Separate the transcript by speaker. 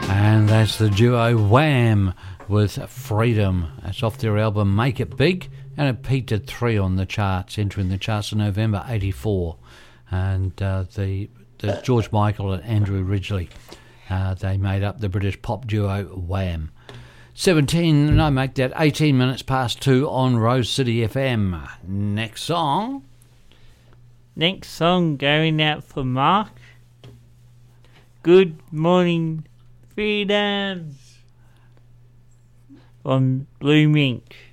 Speaker 1: And that's the duo Wham with Freedom. That's off their album Make It Big, and it peaked at 3 on the charts, entering the charts in November 84. And the George Michael and Andrew Ridgeley, they made up the British pop duo Wham. 18 minutes past 2 on Rose City FM. Next song
Speaker 2: going out for Mark. Good Morning Freedoms from Blue Mink.